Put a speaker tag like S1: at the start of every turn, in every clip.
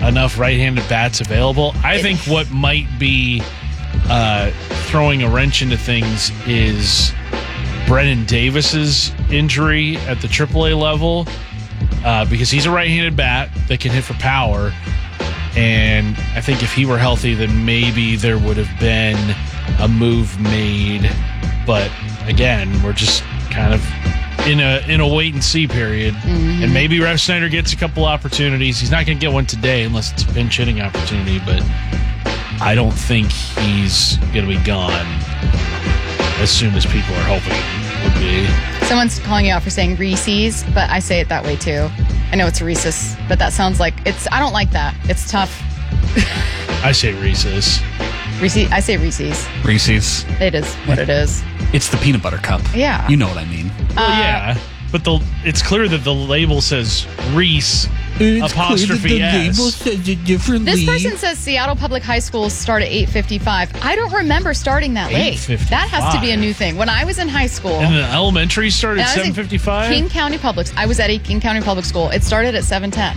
S1: enough right-handed bats available. I think what might be throwing a wrench into things is Brennan Davis's injury at the AAA level, because he's a right-handed bat that can hit for power. And I think if he were healthy, then maybe there would have been a move made. But again, we're just kind of in a wait-and-see period. Mm-hmm. And maybe Rev Snyder gets a couple opportunities. He's not going to get one today unless it's a pinch hitting opportunity. But I don't think he's going to be gone as soon as people are hoping it would be.
S2: Someone's calling you out for saying Reese's, but I say it that way too. I know it's Reese's, but that sounds like I don't like that. It's tough.
S1: I say Reese's.
S2: I say Reese's.
S3: Reese's.
S2: It is what it is.
S3: It's the peanut butter cup.
S2: Yeah.
S3: You know what I mean.
S1: Well, yeah. But it's clear that the label says Reese apostrophe S.
S3: Label says it differently.
S2: This person says Seattle Public High Schools start at 8:55. I don't remember starting that late.
S1: 8:55.
S2: That has to be a new thing. When I was in high school.
S1: And the elementary started at 7:55?
S2: King County Public. I was at a King County Public School. It started at 7:10.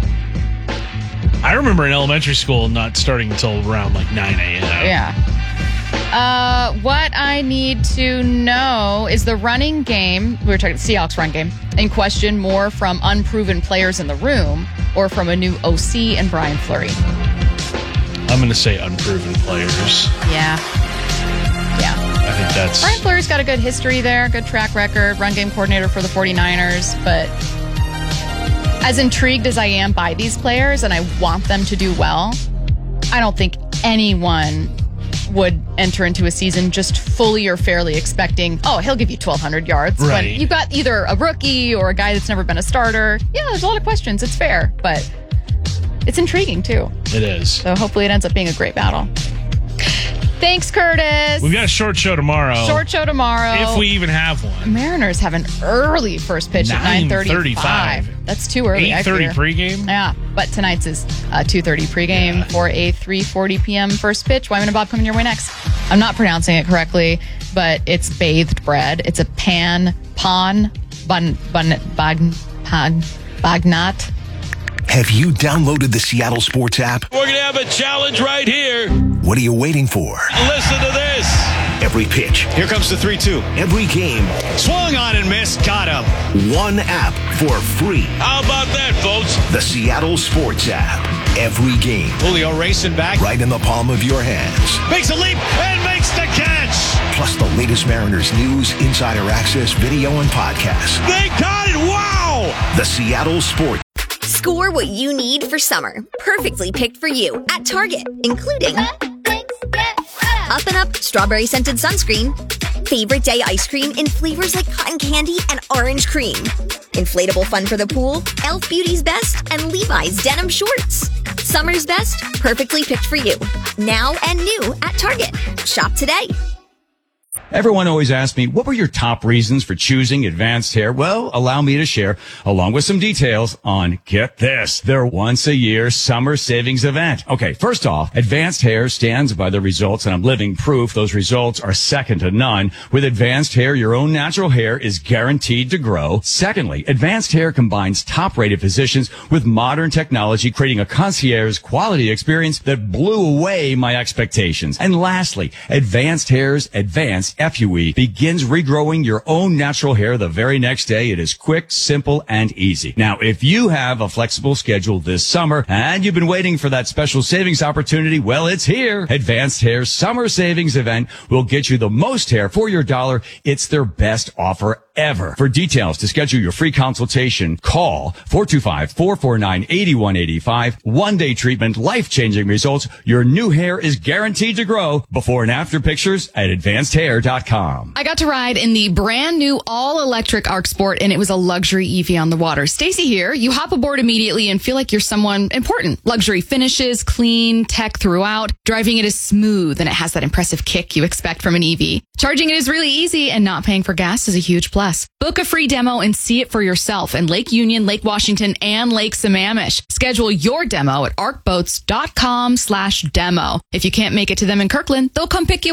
S1: I remember in elementary school not starting until around like 9 a.m.
S2: Yeah. What I need to know is the running game, we were talking Seahawks run game, in question more from unproven players in the room or from a new OC and Brian Fleury?
S1: I'm going to say unproven players.
S2: Yeah.
S1: I think that's...
S2: Brian Fleury's got a good history there, good track record, run game coordinator for the 49ers, but as intrigued as I am by these players and I want them to do well, I don't think anyone would enter into a season just fully or fairly expecting, he'll give you 1,200 yards.
S1: Right.
S2: When you've got either a rookie or a guy that's never been a starter. Yeah, there's a lot of questions. It's fair, but it's intriguing too.
S1: It is.
S2: So hopefully it ends up being a great battle. Thanks, Curtis.
S1: We've got a short show tomorrow. If we even have one.
S2: Mariners have an early first pitch at 9:35. That's too early.
S1: 8:30 pregame?
S2: Yeah, but tonight's is 2:30 pregame for a 3:40 p.m. first pitch. Wyman and Bob coming your way next. I'm not pronouncing it correctly, but it's bathed bread. It's a bagnat.
S4: Have you downloaded the Seattle Sports app?
S5: We're going to have a challenge right here.
S4: What are you waiting for?
S5: Listen to this.
S4: Every pitch.
S5: Here comes the 3-2.
S4: Every game.
S5: Swung on and missed. Got him.
S4: One app for free.
S5: How about that, folks?
S4: The Seattle Sports app. Every game.
S5: Julio racing back.
S4: Right in the palm of your hands.
S5: Makes a leap and makes the catch.
S4: Plus the latest Mariners news, insider access, video, and podcasts.
S5: They caught it. Wow.
S4: The Seattle Sports.
S6: Score what you need for summer. Perfectly picked for you at Target, including Up and Up strawberry scented sunscreen, favorite day ice cream in flavors like cotton candy and orange cream, inflatable fun for the pool, Elf Beauty's Best, and Levi's denim shorts. Summer's best, perfectly picked for you. Now and new at Target. Shop today.
S7: Everyone always asks me, what were your top reasons for choosing Advanced Hair? Well, allow me to share, along with some details on, get this, their once-a-year summer savings event. Okay, first off, Advanced Hair stands by the results, and I'm living proof those results are second to none. With Advanced Hair, your own natural hair is guaranteed to grow. Secondly, Advanced Hair combines top-rated physicians with modern technology, creating a concierge quality experience that blew away my expectations. And lastly, Advanced Hair's Advanced FUE begins regrowing your own natural hair the very next day. It is quick, simple, and easy. Now, if you have a flexible schedule this summer and you've been waiting for that special savings opportunity, well, it's here. Advanced Hair's Summer Savings Event will get you the most hair for your dollar. It's their best offer ever. For details to schedule your free consultation, call 425-449-8185. One-day treatment, life-changing results. Your new hair is guaranteed to grow. Before and after pictures at advancedhair.com.
S8: I got to ride in the brand new all-electric Arc Sport, and it was a luxury EV on the water. Stacy here. You hop aboard immediately and feel like you're someone important. Luxury finishes, clean, tech throughout. Driving it is smooth, and it has that impressive kick you expect from an EV. Charging it is really easy, and not paying for gas is a huge plus. Book a free demo and see it for yourself in Lake Union, Lake Washington, and Lake Sammamish. Schedule your demo at arcboats.com/demo. If you can't make it to them in Kirkland, they'll come pick you up.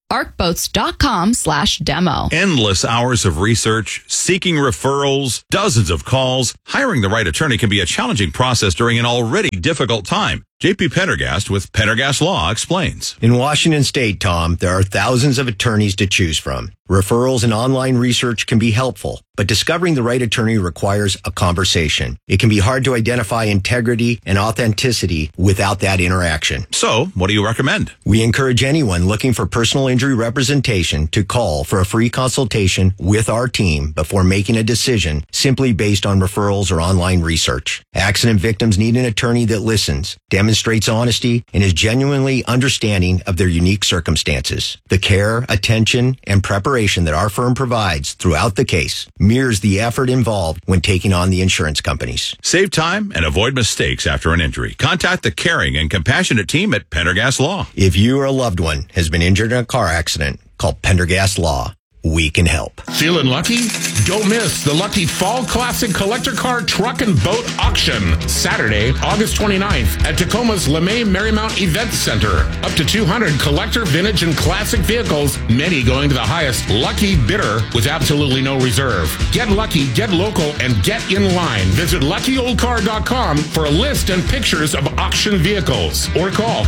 S8: arcboats.com/demo.
S9: Endless hours of research, seeking referrals, dozens of calls. Hiring the right attorney can be a challenging process during an already difficult time. JP Pendergast with Pendergast Law explains.
S10: In Washington State, Tom, there are thousands of attorneys to choose from. Referrals and online research can be helpful, but discovering the right attorney requires a conversation. It can be hard to identify integrity and authenticity without that interaction.
S9: So, what do you recommend?
S10: We encourage anyone looking for personal injury representation to call for a free consultation with our team before making a decision simply based on referrals or online research. Accident victims need an attorney that listens, demonstrates honesty, and is genuinely understanding of their unique circumstances. The care, attention, and preparation that our firm provides throughout the case mirrors the effort involved when taking on the insurance companies.
S9: Save time and avoid mistakes after an injury. Contact the caring and compassionate team at Pendergast Law.
S10: If you or a loved one has been injured in a car accident, call Pendergast Law. We can help.
S11: Feeling lucky? Don't miss the Lucky Fall Classic Collector Car Truck and Boat Auction, Saturday, August 29th at Tacoma's LeMay Marymount Event Center. Up to 200 collector, vintage, and classic vehicles, many going to the highest lucky bidder with absolutely no reserve. Get lucky, get local, and get in line. Visit luckyoldcar.com for a list and pictures of auction vehicles. Or call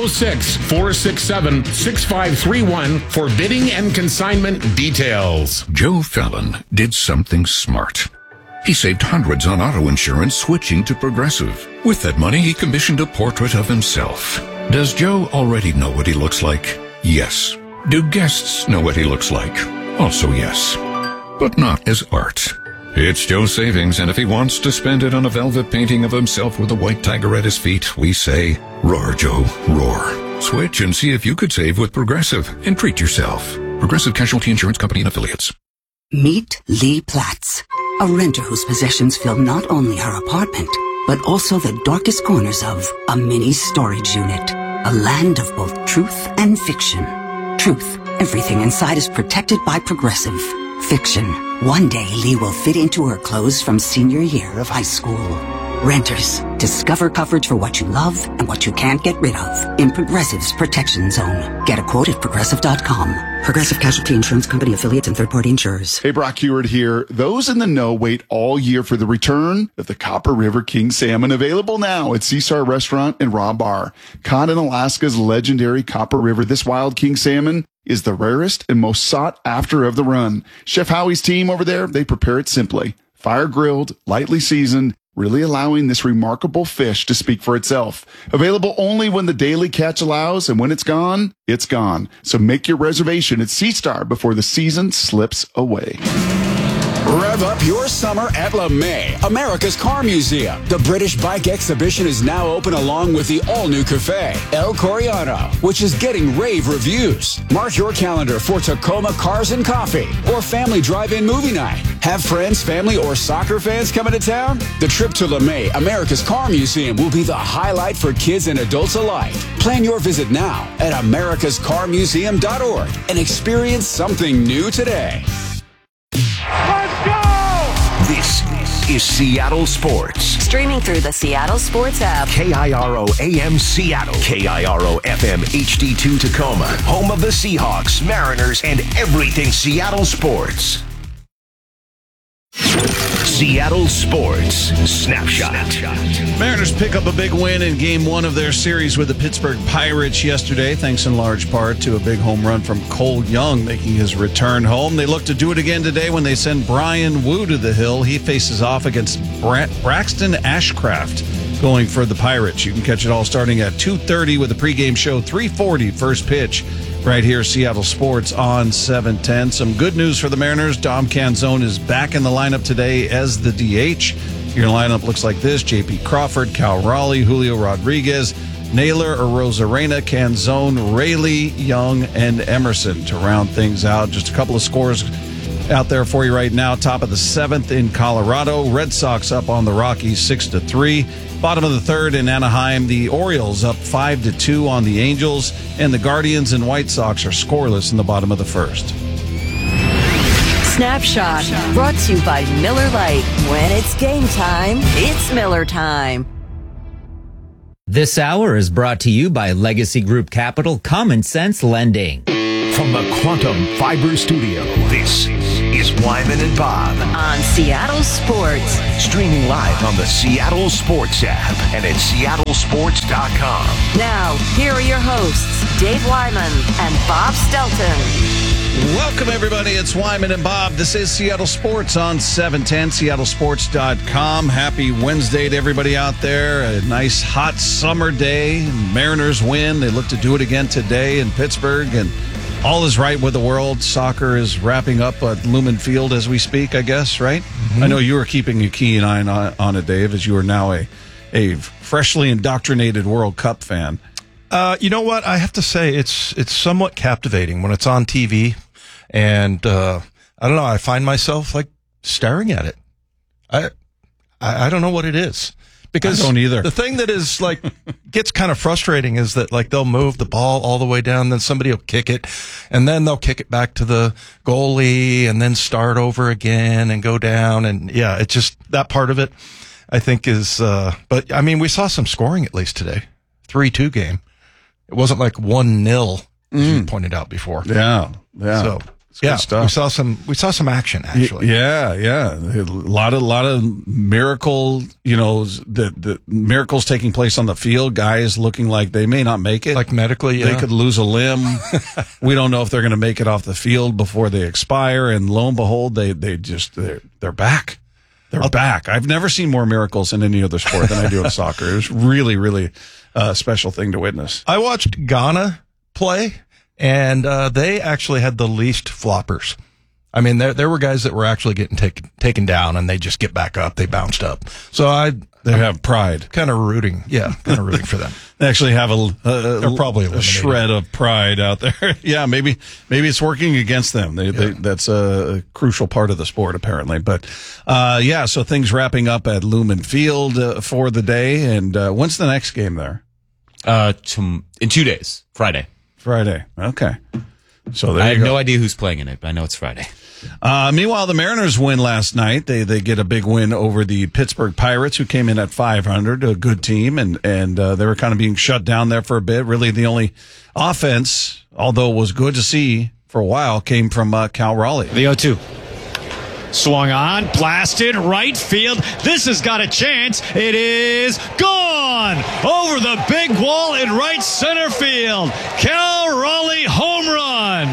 S11: 206-467-6531 for bidding and consignment details.
S12: Joe Fallon did something smart. He saved hundreds on auto insurance switching to Progressive. With that money, he commissioned a portrait of himself. Does Joe already know what he looks like? Yes. Do guests know what he looks like? Also yes. But not as art. It's Joe's savings, and if he wants to spend it on a velvet painting of himself with a white tiger at his feet, we say, roar, Joe, roar. Switch and see if you could save with Progressive and treat yourself. Progressive Casualty Insurance Company and Affiliates.
S13: Meet Lee Platts, a renter whose possessions fill not only her apartment, but also the darkest corners of a mini storage unit. A land of both truth and fiction. Truth, everything inside is protected by Progressive. Fiction, one day Lee will fit into her clothes from senior year of high school. Renters, discover coverage for what you love and what you can't get rid of in Progressive's Protection Zone. Get a quote at Progressive.com. Progressive Casualty Insurance Company, affiliates, and third-party insurers.
S14: Hey, Brock Heward here. Those in the know wait all year for the return of the Copper River King Salmon, available now at Seastar Restaurant and Raw Bar. Caught in Alaska's legendary Copper River, this wild king salmon is the rarest and most sought after of the run. Chef Howie's team over there, they prepare it simply. Fire grilled, lightly seasoned, really allowing this remarkable fish to speak for itself. Available only when the daily catch allows, and when it's gone, it's gone. So make your reservation at Seastar before the season slips away.
S15: Rev up your summer at LeMay, America's Car Museum. The British Bike Exhibition is now open along with the all-new cafe, El Coriano, which is getting rave reviews. Mark your calendar for Tacoma Cars and Coffee or family drive-in movie night. Have friends, family, or soccer fans coming to town? The trip to LeMay, America's Car Museum will be the highlight for kids and adults alike. Plan your visit now at americascarmuseum.org and experience something new today.
S4: Let's go! This is Seattle Sports.
S16: Streaming through the Seattle Sports app.
S4: KIRO AM Seattle. KIRO FM HD2 Tacoma. Home of the Seahawks, Mariners, and everything Seattle sports. Seattle Sports Snapshot.
S17: Mariners pick up a big win in Game 1 of their series with the Pittsburgh Pirates yesterday, thanks in large part to a big home run from Cole Young making his return home. They look to do it again today when they send Brian Wu to the hill. He faces off against Braxton Ashcraft going for the Pirates. You can catch it all starting at 2:30 with a pregame show, 3:40 first pitch. Right here, Seattle Sports on 710. Some good news for the Mariners. Dom Canzone is back in the lineup today as the DH. Your lineup looks like this: J.P. Crawford, Cal Raleigh, Julio Rodriguez, Naylor, Arozarena, Canzone, Rayleigh, Young, and Emerson to round things out. Just a couple of scores out there for you right now. Top of the 7th in Colorado. Red Sox up on the Rockies 6-3. Bottom of the 3rd in Anaheim. The Orioles up 5-2 on the Angels. And the Guardians and White Sox are scoreless in the bottom of the 1st.
S16: Snapshot brought to you by Miller Lite. When it's game time, it's Miller time.
S18: This hour is brought to you by Legacy Group Capital Common Sense Lending.
S4: from the Quantum Fiber Studio, this is Wyman and Bob
S16: on Seattle Sports.
S4: Streaming live on the Seattle Sports app and at seattlesports.com.
S16: Now, here are your hosts, Dave Wyman and Bob Stelton.
S17: Welcome, everybody. It's Wyman and Bob. This is Seattle Sports on 710, seattlesports.com. Happy Wednesday to everybody out there. A nice hot summer day. Mariners win. They look to do it again today in Pittsburgh, and all is right with the world. Soccer is wrapping up at Lumen Field as we speak, I guess, right? Mm-hmm. I know you were keeping a keen eye on it, Dave, as you are now a freshly indoctrinated World Cup fan.
S18: You know what? I have to say it's somewhat captivating when it's on TV, and I don't know. I find myself like staring at it. I don't know what it is, because
S17: I don't either.
S18: The thing that is like gets kind of frustrating is that like they'll move the ball all the way down, then somebody will kick it, and then they'll kick it back to the goalie, and then start over again and go down, and yeah, it's just that part of it. I think is, but I mean, we saw some scoring at least today. 3-2 game. It wasn't like 1-0, as you pointed out before.
S17: Yeah.
S18: So yeah, we saw some action actually.
S17: Yeah. A lot of miracle, the miracles taking place on the field. Guys looking like they may not make it,
S18: like medically. Yeah.
S17: They could lose a limb. We don't know if they're going to make it off the field before they expire. And lo and behold, they're back. They're back. I've never seen more miracles in any other sport than I do in soccer. It was really, really a special thing to witness.
S18: I watched Ghana play, and they actually had the least floppers. I mean, there were guys that were actually getting taken down, and they just get back up. They bounced up. So
S17: they have pride.
S18: Kind of rooting for them.
S17: They actually have
S18: they're probably
S17: a shred of pride out there. Yeah, maybe it's working against them. That's a crucial part of the sport, apparently. But so things wrapping up at Lumen Field for the day. And when's the next game there?
S3: In 2 days, Friday.
S17: Okay. So
S3: I have no idea who's playing in it, but I know it's Friday.
S17: Meanwhile, the Mariners win last night. They get a big win over the Pittsburgh Pirates, who came in at 500, a good team, and they were kind of being shut down there for a bit. Really, the only offense, although it was good to see for a while, came from Cal Raleigh.
S5: The 0-2. Swung on, blasted, right field. This has got a chance. It is gone over the big wall in right center field. Cal Raleigh home run.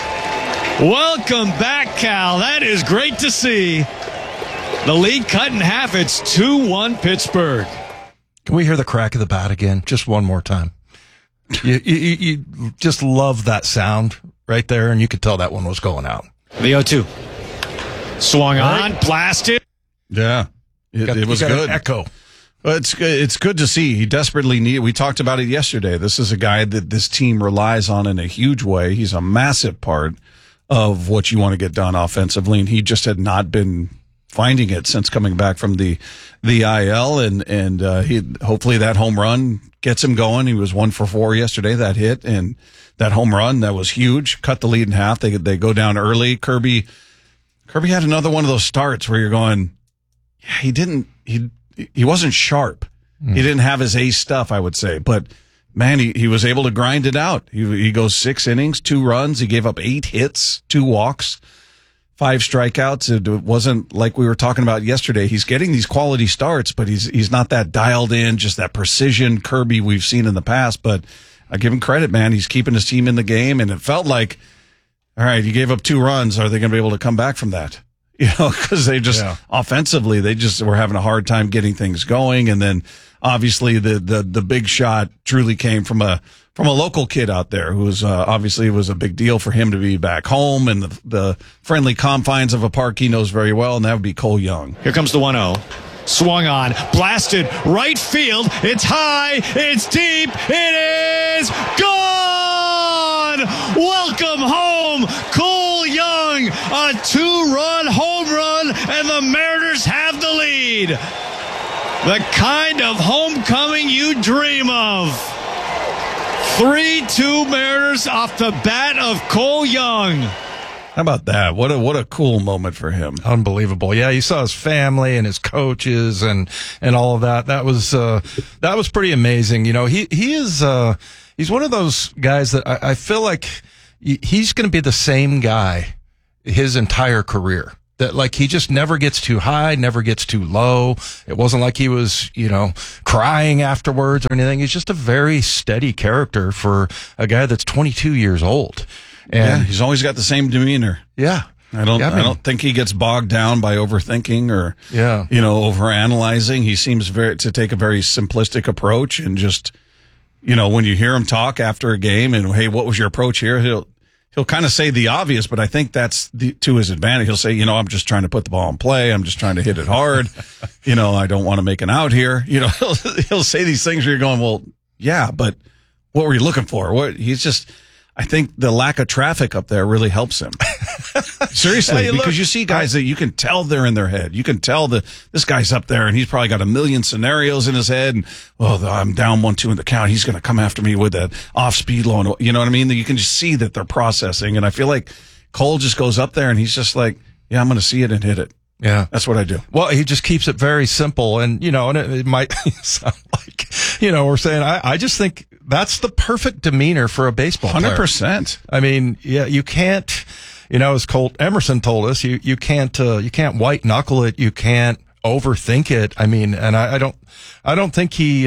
S5: Welcome back, Cal. That is great to see. The lead cut in half. It's 2-1 Pittsburgh.
S18: Can we hear the crack of the bat again? Just one more time. You just love that sound right there, and you could tell that one was going out.
S5: The 0-2. Swung on, blasted.
S17: Yeah, it was good.
S18: Echo.
S17: Well, it's good to see. He desperately needed. We talked about it yesterday. This is a guy that this team relies on in a huge way. He's a massive part of what you want to get done offensively, and he just had not been finding it since coming back from the IL, and he hopefully that home run gets him going. He was 1 for 4 yesterday. That hit and that home run that was huge. Cut the lead in half. They go down early. Kirby had another one of those starts where you're going, yeah, he wasn't sharp. He didn't have his ace stuff, I would say, but man, he was able to grind it out. He goes 6 innings, 2 runs. He gave up 8 hits, 2 walks, 5 strikeouts. It wasn't like we were talking about yesterday. He's getting these quality starts, but he's not that dialed in, just that precision Kirby we've seen in the past. But I give him credit, man. He's keeping his team in the game, and it felt like, all right, you gave up 2 runs. Are they going to be able to come back from that? Because they just offensively, they just were having a hard time getting things going. And then obviously the big shot truly came from a local kid out there who was obviously it was a big deal for him to be back home and the friendly confines of a park he knows very well, and that would be Cole Young.
S5: Here comes the 1-0. Swung on, blasted, right field. It's high, it's deep, it is gone! Welcome home, Cole Young, a 2-run home run, and the Mariners have the lead. The kind of homecoming you dream of. 3-2 Mariners off the bat of Cole Young.
S17: How about that? What a cool moment for him.
S18: Unbelievable. Yeah, you saw his family and his coaches and all of that. That was pretty amazing. You know, he is he's one of those guys that I feel like he's going to be the same guy his entire career. That like he just never gets too high, never gets too low. It wasn't like he was, crying afterwards or anything. He's just a very steady character for a guy that's 22 years old. And
S17: he's always got the same demeanor.
S18: Yeah.
S17: I don't think he gets bogged down by overthinking or overanalyzing. He seems to take a very simplistic approach and just, when you hear him talk after a game and, hey, what was your approach here? He'll kind of say the obvious, but I think that's to his advantage. He'll say, I'm just trying to put the ball in play. I'm just trying to hit it hard. I don't want to make an out here. He'll say these things where you're going, well, yeah, but what were you looking for? I think the lack of traffic up there really helps him. Seriously, because you see guys that you can tell they're in their head. You can tell that this guy's up there and he's probably got a million scenarios in his head. And, I'm down 1-2 in the count. He's going to come after me with that off speed low. And, you know what I mean? You can just see that they're processing. And I feel like Cole just goes up there and he's just like, yeah, I'm going to see it and hit it.
S18: Yeah.
S17: That's what I do.
S18: Well, he just keeps it very simple. And, and it might sound like, we're saying, I just think that's the perfect demeanor for a baseball player.
S17: 100%.
S18: I mean, yeah, you can't, as Colt Emerson told us, you can't white knuckle it. You can't overthink it. I mean, and I don't think he's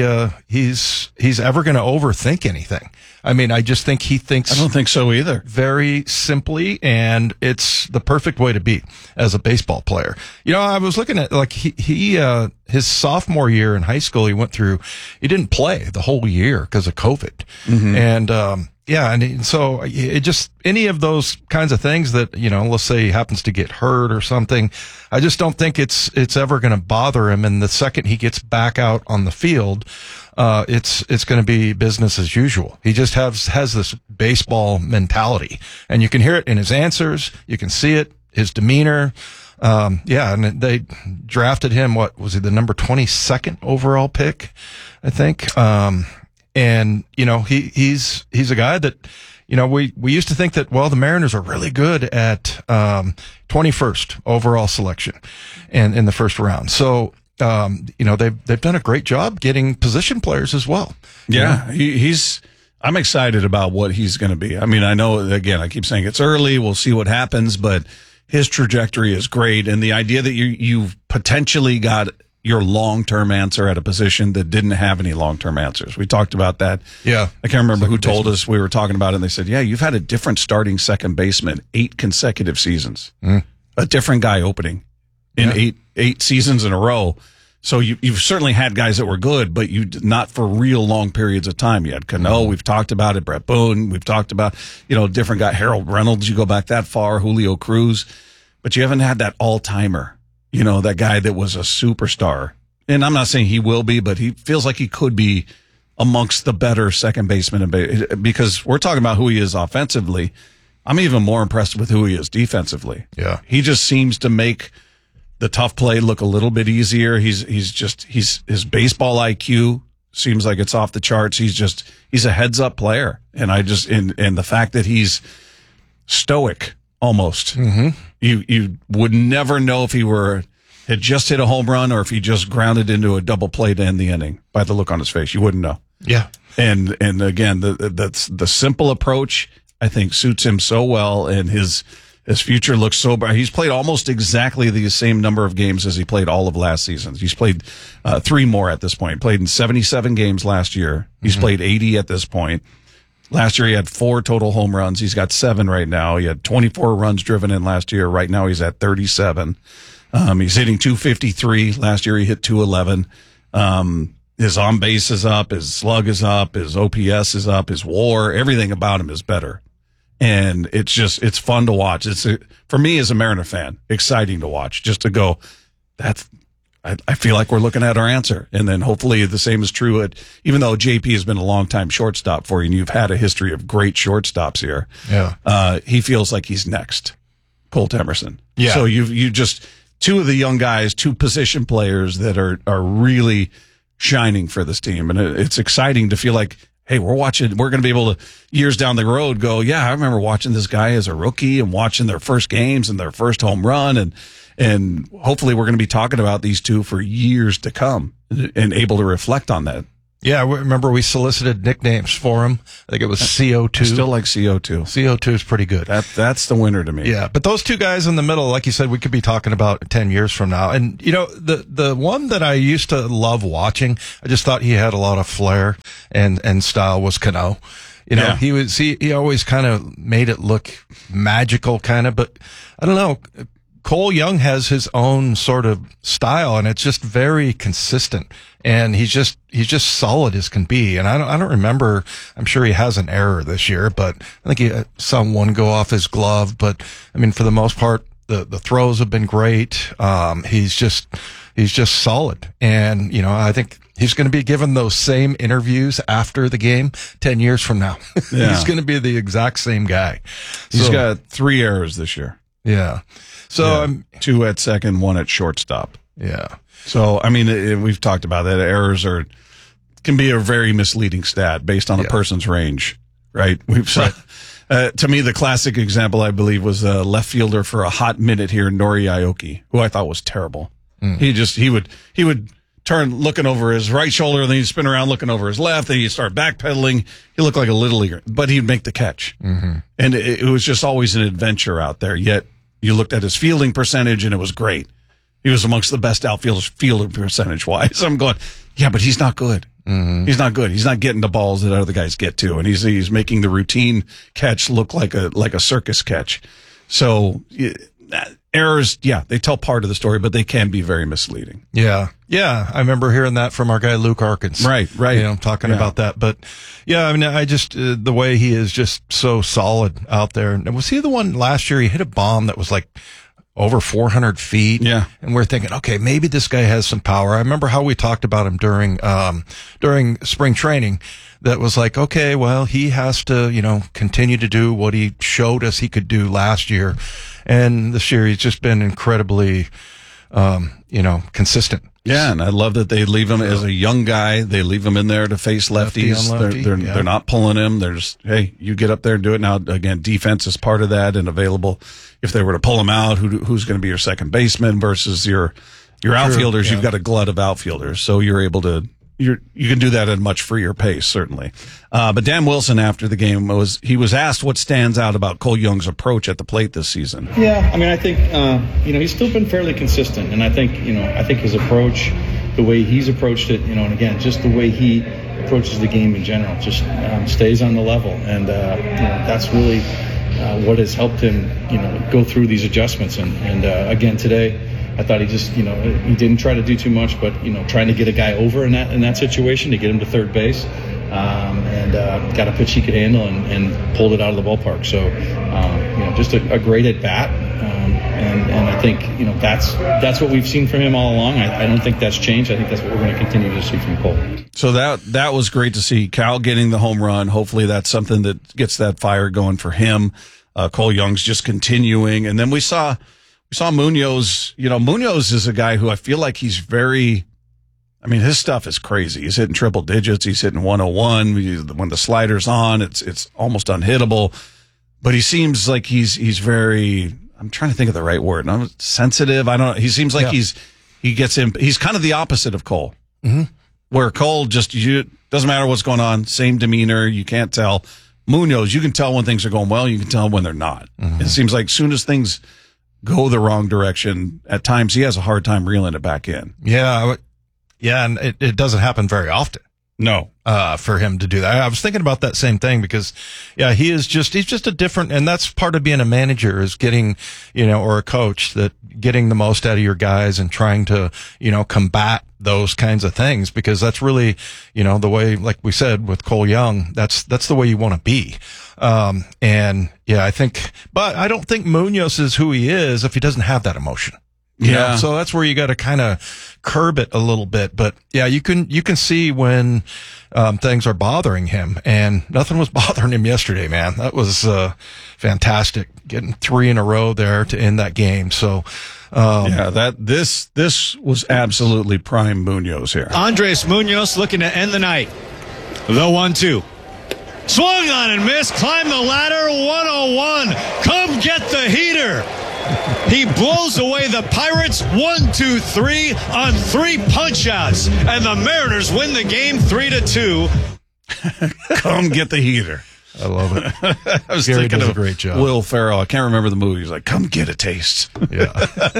S18: ever going to overthink anything. I mean, I just think he thinks.
S17: I don't think so either.
S18: Very simply, and it's the perfect way to be as a baseball player. I was looking at like he his sophomore year in high school, he didn't play the whole year because of COVID, and and so it just any of those kinds of things that let's say he happens to get hurt or something, I just don't think it's ever going to bother him. And the second he gets back out on the field, it's going to be business as usual. He just has this baseball mentality, and you can hear it in his answers. You can see it, his demeanor. And they drafted him. What was he? The number 22nd overall pick, I think. And he's a guy that we used to think that the Mariners are really good at 21st overall selection and in the first round. So they've done a great job getting position players as well.
S17: Yeah, I'm excited about what he's going to be. I mean, I know, again, I keep saying it's early. We'll see what happens, but his trajectory is great. And the idea that you've potentially got your long-term answer at a position that didn't have any long-term answers. We talked about that.
S18: Yeah.
S17: I can't remember who told us. We were talking about it, and they said, yeah, you've had a different starting second baseman 8 consecutive seasons. A different guy opening in eight seasons in a row. So you've certainly had guys that were good, but not for real long periods of time. You had Cano, we've talked about it, Brett Boone, we've talked about, different guy, Harold Reynolds, you go back that far, Julio Cruz, but you haven't had that all-timer. That guy that was a superstar. And I'm not saying he will be, but he feels like he could be amongst the better second basemen because we're talking about who he is offensively. I'm even more impressed with who he is defensively.
S18: Yeah.
S17: He just seems to make the tough play look a little bit easier. His baseball IQ seems like it's off the charts. He's a heads up player. And and the fact that he's stoic almost.
S18: Mm-hmm.
S17: You would never know if he had just hit a home run or if he just grounded into a double play to end the inning by the look on his face. You wouldn't know.
S18: Yeah.
S17: And again, that's the simple approach I think suits him so well, and his future looks so bright. He's played almost exactly the same number of games as he played all of last season. He's played 3 more at this point. He played in 77 games last year. He's played 80 at this point. Last year, he had 4 total home runs. He's got 7 right now. He had 24 runs driven in last year. Right now, he's at 37. He's hitting 253. Last year, he hit 211. His on base is up. His slug is up. His OPS is up. His WAR, everything about him is better. And it's fun to watch. For me as a Mariner fan, exciting to watch. Just to go, I feel like we're looking at our answer. And then hopefully the same is true even though JP has been a long time shortstop for you and you've had a history of great shortstops here.
S18: Yeah.
S17: He feels like he's next. Colt Emerson.
S18: Yeah.
S17: So you just 2 of the young guys, 2 position players that are really shining for this team. And it's exciting to feel like, hey, we're going to be able to years down the road go, yeah, I remember watching this guy as a rookie and watching their first games and their first home run. And hopefully we're going to be talking about these 2 for years to come and able to reflect on that.
S18: Yeah, remember we solicited nicknames for him. I think it was CO2.
S17: I still like CO2.
S18: CO2 is pretty good.
S17: That's the winner to me.
S18: Yeah, but those two guys in the middle, like you said, we could be talking about 10 years from now. And, the one that I used to love watching, I just thought he had a lot of flair and style, was Cano. He always kind of made it look magical kind of, but I don't know. Cole Young has his own sort of style, and it's just very consistent. And he's just solid as can be. And I don't remember. I'm sure he has an error this year, but I think he saw one go off his glove. But I mean, for the most part, the throws have been great. He's just solid. And I think he's going to be given those same interviews after the game 10 years from now.
S17: Yeah.
S18: He's going to be the exact same guy.
S17: He's got 3 errors this year.
S18: Yeah. So
S17: 2 at second, 1 at shortstop.
S18: Yeah.
S17: So, I mean, we've talked about that. Errors can be a very misleading stat based on a person's range, right? To me, the classic example, I believe, was a left fielder for a hot minute here, Nori Aoki, who I thought was terrible. He would turn looking over his right shoulder, then he'd spin around looking over his left, then he'd start backpedaling. He looked like a little leaguer, but he'd make the catch. Mm-hmm. And it was just always an adventure out there. Yet you looked at his fielding percentage, and it was great. He was amongst the best outfielders fielding percentage-wise. I'm going, yeah, but he's not good. Mm-hmm. He's not good. He's not getting the balls that other guys get to, and he's making the routine catch look like a circus catch. So errors, they tell part of the story, but they can be very misleading.
S18: Yeah. I remember hearing that from our guy Luke Harkins.
S17: Right.
S18: Talking about that. But yeah, I mean, I just the way he is just so solid out there. And was he the one last year? He hit a bomb that was like over 400 feet.
S17: Yeah.
S18: And we're thinking, okay, maybe this guy has some power. I remember how we talked about him during spring training. That was like, okay, well, he has to, continue to do what he showed us he could do last year. And this year he's just been incredibly, consistent.
S17: Yeah, and I love that they leave him as a young guy. They leave him in there to face lefties. They're not pulling him. They're just, hey, you get up there and do it. Now, again, defense is part of that and available. If they were to pull him out, who's going to be your second baseman versus your outfielders? You've got a glut of outfielders, so you're able to. You can do that at a much freer pace, certainly. But Dan Wilson, after the game, was asked what stands out about Cole Young's approach at the plate this season.
S19: Yeah, I mean, I think he's still been fairly consistent, and I think his approach, the way he's approached it, and again, just the way he approaches the game in general, just stays on the level, and that's really what has helped him, go through these adjustments, and again today. I thought he just, he didn't try to do too much, but, trying to get a guy over in that situation to get him to third base, and got a pitch he could handle and pulled it out of the ballpark. So, just a great at bat. And I think, that's what we've seen from him all along. I don't think that's changed. I think that's what we're going to continue to see from Cole.
S17: So that was great to see. Cal getting the home run. Hopefully that's something that gets that fire going for him. Cole Young's just continuing. And then we saw Munoz. Munoz is a guy who I feel like he's his stuff is crazy. He's hitting triple digits. He's hitting 101. When the slider's on, it's almost unhittable. But he seems like he's very, I'm trying to think of the right word. Sensitive. I don't know. He seems like he's kind of the opposite of Cole.
S18: Mm-hmm.
S17: Where Cole doesn't matter what's going on. Same demeanor. You can't tell. Munoz, you can tell when things are going well. You can tell when they're not. Mm-hmm. It seems like as soon as things go the wrong direction, at times he has a hard time reeling it back in.
S18: Yeah, and it doesn't happen very often.
S17: No,
S18: for him to do that. I was thinking about that same thing because, he's just a different, and that's part of being a manager is getting, or a coach, that getting the most out of your guys and trying to, combat those kinds of things, because that's really, the way, like we said with Cole Young, that's the way you want to be. But I don't think Munoz is who he is if he doesn't have that emotion.
S17: Yeah.
S18: So that's where you got to kind of curb it a little bit. But yeah, you can see when, things are bothering him, and nothing was bothering him yesterday, man. That was, fantastic. Getting 3 in a row there to end that game. So,
S17: this was absolutely prime Munoz here.
S5: Andres Munoz looking to end the night. The 1-2. Swung on and missed. Climbed the ladder. 101. Come get the heater. He blows away the Pirates 1-2-3 on 3 punch-outs, and the Mariners win the game 3-2.
S17: Come get the heater.
S18: I love it.
S17: I was
S18: Gary
S17: thinking
S18: does
S17: of
S18: a great job.
S17: Will Ferrell. I can't remember the movie. He's like, come get a taste.
S18: Yeah.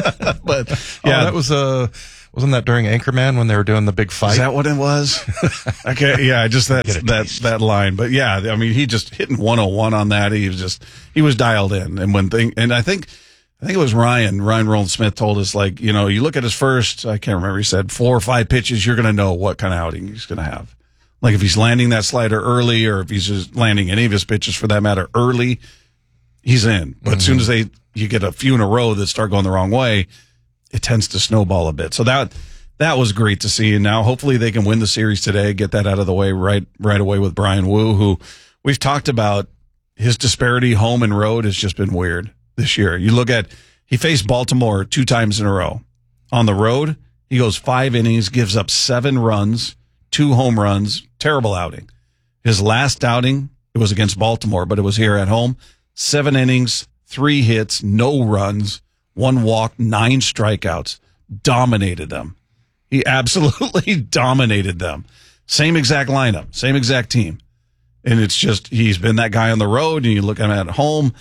S17: But
S18: yeah, that was wasn't that during Anchorman when they were doing the big fight?
S17: Is that what it was? Okay, yeah, just that line. But yeah, I mean, he just hitting 101 on that. He was dialed in. And I think it was Ryan Roland Smith told us, like, you know, you look at his first, I can't remember, he said 4 or 5 pitches, you're going to know what kind of outing he's going to have. Like if he's landing that slider early, or if he's just landing any of his pitches for that matter early, he's in. But as soon as you get a few in a row that start going the wrong way, it tends to snowball a bit. So that was great to see. And now hopefully they can win the series today, get that out of the way right away with Brian Wu, who we've talked about. His disparity home and road has just been weird this year. You look at, he faced Baltimore 2 times in a row. On the road, he goes 5 innings, gives up 7 runs, 2 home runs, terrible outing. His last outing, it was against Baltimore, but it was here at home. 7 innings, 3 hits, no runs, 1 walk, 9 strikeouts. Dominated them. He absolutely dominated them. Same exact lineup, same exact team. And it's just, he's been that guy on the road, and you look at him at home.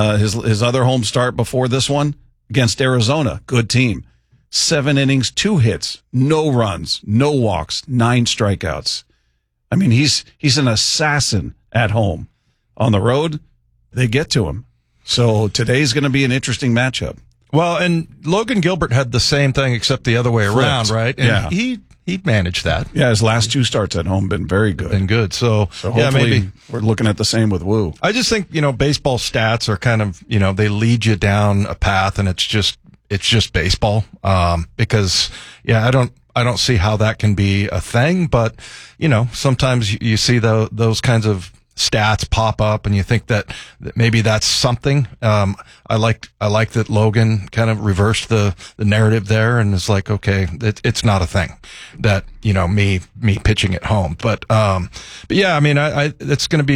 S17: His other home start before this one against Arizona, good team. 7 innings, 2 hits, no runs, no walks, 9 strikeouts. I mean, he's an assassin at home. On the road, they get to him. So today's going to be an interesting matchup.
S18: Well, and Logan Gilbert had the same thing except the other way around, right? And
S17: yeah.
S18: He managed that.
S17: Yeah, his last 2 starts at home been very good.
S18: Been good. So
S17: hopefully
S18: yeah, maybe
S17: we're looking at the same with Wu.
S18: I just think, baseball stats are kind of, they lead you down a path, and it's just baseball. Because I don't see how that can be a thing, but sometimes you see those kinds of stats pop up and you think that maybe that's something. I like that Logan kind of reversed the narrative there and is like, okay, it's not a thing that, me pitching at home. But yeah, I mean, it's going to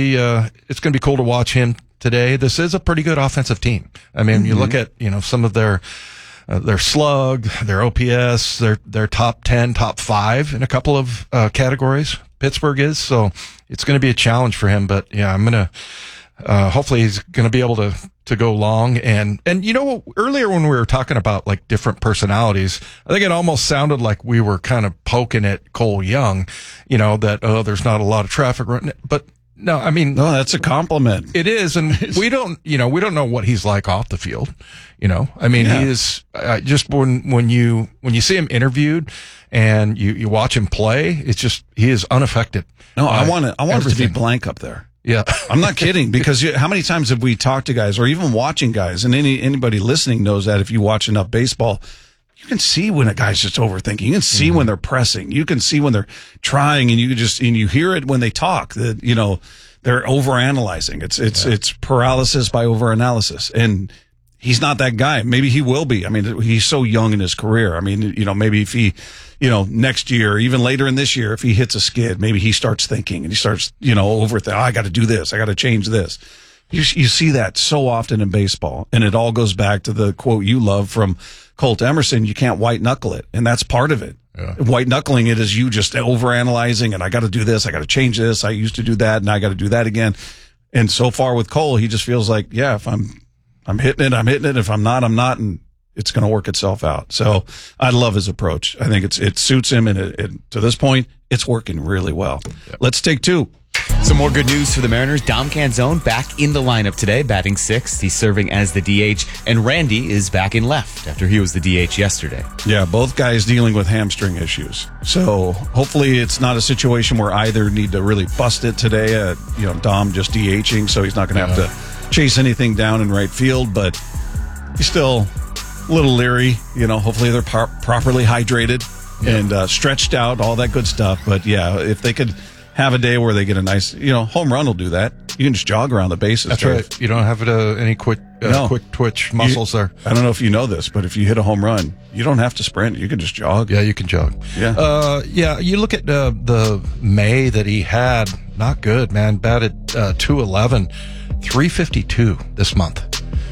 S18: be cool to watch him today. This is a pretty good offensive team. I mean, you look at, some of their slug, their OPS, their top 10, top 5 in a couple of categories. Pittsburgh is, so it's going to be a challenge for him. But yeah, I'm going to hopefully he's going to be able to go long. And earlier when we were talking about like different personalities, I think it almost sounded like we were kind of poking at Cole Young, that there's not a lot of traffic running, but. No, I mean,
S17: no, that's a compliment.
S18: It is. And we don't know what he's like off the field. I mean, he is just when you see him interviewed and you watch him play, it's just, he is unaffected.
S17: No, I want it to be blank up there.
S18: Yeah.
S17: I'm not kidding, because how many times have we talked to guys or even watching guys, and anybody listening knows that if you watch enough baseball, you can see when a guy's just overthinking. You can see when they're pressing. You can see when they're trying, and you hear it when they talk that, they're overanalyzing. It's paralysis by overanalysis. And he's not that guy. Maybe he will be. I mean, he's so young in his career. I mean, maybe if he, next year, even later in this year, if he hits a skid, maybe he starts thinking and he starts, overthinking. I got to do this. I got to change this. You see that so often in baseball, and it all goes back to the quote you love from Colt Emerson: you can't white knuckle it. And that's part of it. Yeah. White knuckling it is you just overanalyzing, and I got to do this. I got to change this. I used to do that, and I got to do that again. And so far with Cole, he just feels like, yeah, if I'm hitting it, I'm hitting it. If I'm not, I'm not. And it's going to work itself out. So I love his approach. I think it suits him. And to this point, it's working really well. Yeah. Let's take 2.
S3: Some more good news for the Mariners. Dom Canzone back in the lineup today, batting 6th. He's serving as the DH, and Randy is back in left after he was the DH yesterday.
S17: Yeah, both guys dealing with hamstring issues. So hopefully it's not a situation where either need to really bust it today. Dom just DHing, so he's not going to have to chase anything down in right field, but he's still a little leery. Hopefully they're properly hydrated and stretched out, all that good stuff. But yeah, if they could have a day where they get a nice, home run will do that. You can just jog around the bases.
S18: That's right. You don't have any quick twitch muscles there.
S17: I don't know if you know this, but if you hit a home run, you don't have to sprint. You can just jog.
S18: Yeah, you can jog.
S17: Yeah.
S18: You look at the May that he had, not good, man. Batted 211, 352 this month.